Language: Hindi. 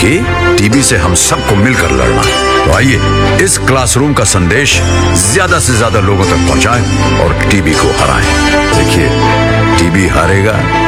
कि टीबी से हम सबको मिलकर लड़ना है। तो आइए इस क्लासरूम का संदेश ज्यादा से ज्यादा लोगों तक पहुंचाएं और टीबी को हराएं। देखिए, टीबी हारेगा